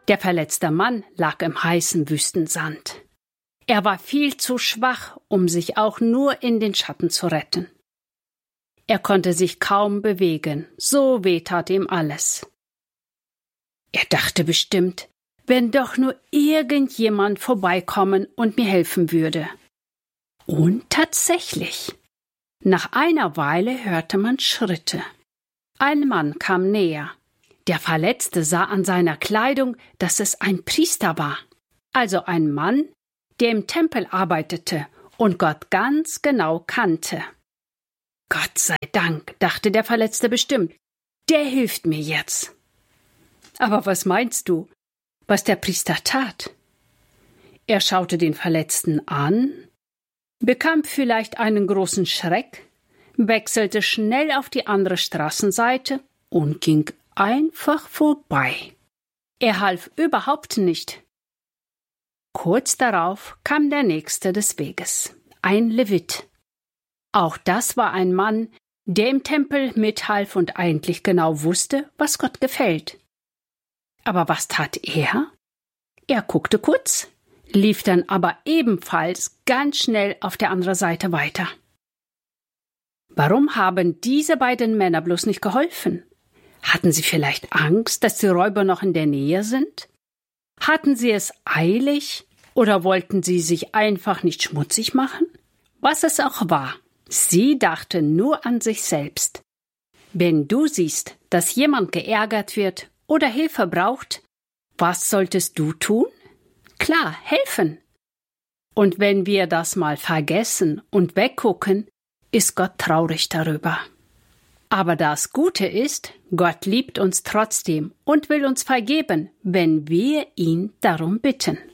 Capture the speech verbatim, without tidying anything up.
Der verletzte Mann lag im heißen Wüstensand. Er war viel zu schwach, um sich auch nur in den Schatten zu retten. Er konnte sich kaum bewegen, so weh tat ihm alles. Er dachte bestimmt, wenn doch nur irgendjemand vorbeikommen und mir helfen würde. Und tatsächlich. Nach einer Weile hörte man Schritte. Ein Mann kam näher. Der Verletzte sah an seiner Kleidung, dass es ein Priester war. Also ein Mann, der im Tempel arbeitete und Gott ganz genau kannte. Gott sei Dank, dachte der Verletzte bestimmt, der hilft mir jetzt. Aber was meinst du, was der Priester tat? Er schaute den Verletzten an, bekam vielleicht einen großen Schreck, wechselte schnell auf die andere Straßenseite und ging einfach vorbei. Er half überhaupt nicht. Kurz darauf kam der Nächste des Weges, ein Levit. Auch das war ein Mann, der im Tempel mithalf und eigentlich genau wusste, was Gott gefällt. Aber was tat er? Er guckte kurz, lief dann aber ebenfalls ganz schnell auf der anderen Seite weiter. Warum haben diese beiden Männer bloß nicht geholfen? Hatten sie vielleicht Angst, dass die Räuber noch in der Nähe sind? Hatten sie es eilig oder wollten sie sich einfach nicht schmutzig machen? Was es auch war, sie dachte nur an sich selbst. Wenn du siehst, dass jemand geärgert wird oder Hilfe braucht, was solltest du tun? Klar, helfen. Und wenn wir das mal vergessen und weggucken, ist Gott traurig darüber. Aber das Gute ist, Gott liebt uns trotzdem und will uns vergeben, wenn wir ihn darum bitten.